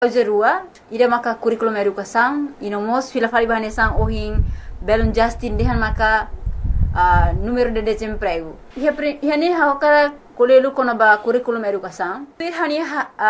Zerua, ida maka kurikulum educação, e no mos fila fali bahanesang ohin belum Justin dehan maka número de desemprego. Ia ni hawaka kolelu kono ba kurikulum educação. Ir hani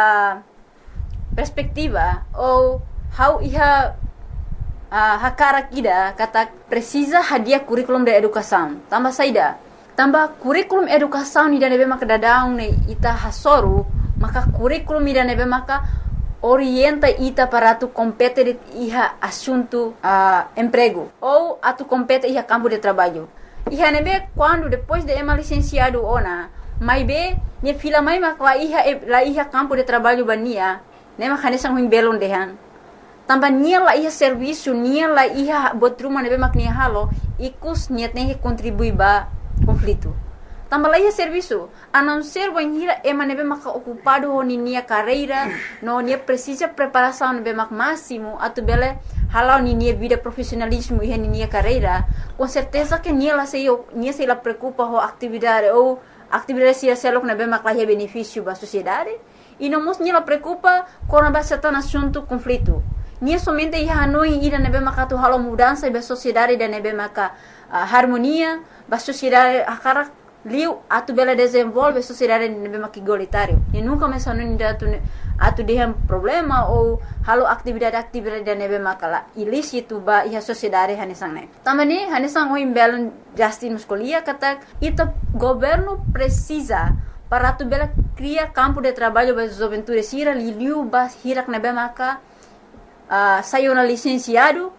perspectiva ou how iha hakara kida kata precisa hadia kurikulum de educação. Tambah saida. Tambah kurikulum educação ida nebe maka dadaung ne ita hasoru, maka kurikulum ida nebe maka orienta ita para tu compete de iha assunto emprego ou a tu compete iha campo de trabalho. Iha nebe quando depois de ema licenciado ona, mai be ne fila mai makla iha campo de trabalho bania, ne makanesang huim belon dehan. Tambah nia la iha serviço, nia la iha botruma nebe maknia halo, ikus niat ne contribui ba conflito. Tambah lagi serviço, a não ser banhira ema nebe maka ocupado ho nia carreira, no nia precisa preparação nebe mak máximo, atu bele halau nia vida profissionalismo e nia carreira, com certeza que nia se la preocupa ho atividade ou atividade se selok nebe mak lah benefício ba sociedade, e não mos nia la preocupa com a certain assunto conflito. Nia somente ia hanoi ida nebe maka tu halau mudança ba sociedade da nebe maka harmonia ba sociedade akara liu atu bela desenvolve sociedade nebe mak igualitário. E nunca mencionou ainda atu dehan problema ou halo atividade da nebe makala ilícito ba iha sociedade hanesang ne. Tamani hanesang o imbelon Justin Muscolia kata ita governo precisa para atu bela cria campo de trabalho ba juventude sira liu ba hirak nebe maka sayona licenciada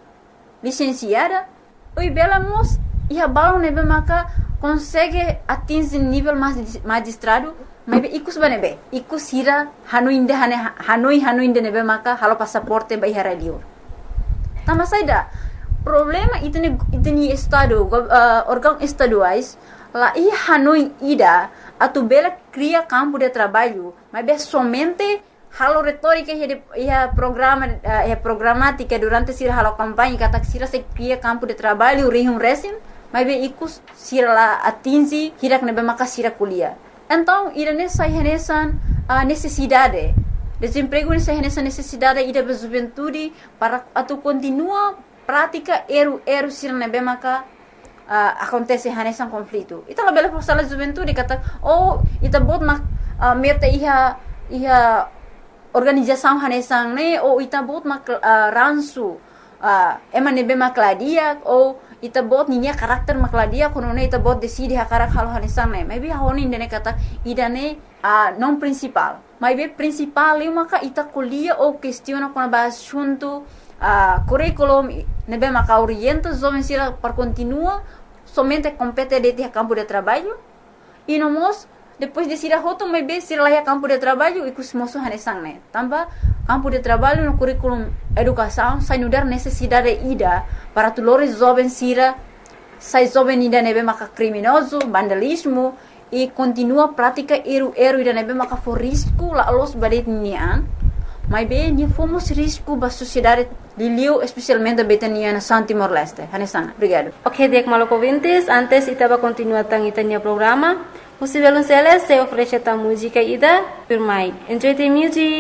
oi bela mos iha balon nebe maka consegue atingir nível magistrado, mas ikus banebe, ikus hira hanoi inde nebe maka halo passaporte ba ihara liur. Tambah saida problema itni estado órgão estaduais lá e hanoi ida atu bela cria campo de trabalho, mas be somente halo retórica e programática durante sira halo campanha kata sira se cria campo de trabalho rihum resim. Mas be ikus sira la atingi hirak nebe maka sira kuliah. Então, irane sai renesan necessidade. Desemprego nessa renesan necessidade ida be juventude para atu continua prática eru sira nebe maka acontece renesan conflito. Ita la bela prosala juventude kata ita bot mak meta iha organização renesan ne ou ita bot mak ransu ema nebe makladia ou ita bot ninya karakter makladia kono ne ita bot decide hakarak halo hanesan ne maybe honi ndene kata idane non principal maybe principal maka ita kuliah ou questiona kono ba assunto curriculum nebe maka orienta jovem sira para continua somente compete de campo de trabalho e no mos depois de sira hoto maybe sira lá campo de trabalho e kusmoso hanesan ne tambah campo de trabalho no currículum educação sai nudar necessidade ida para tulores jovens sira sai jovem ida nebe maka criminoso vandalismo e continua prática eru ida nebe maka for risco la los badet nian mas bem ni fomos risco ba sociedade liliu especialmente betania na Timor Leste hanesana obrigado. Ok, dek maloko ouvintes, antes itaba continuar tang itania programa. Você violonceles se oferece a música ida por mai. Enjoy the music.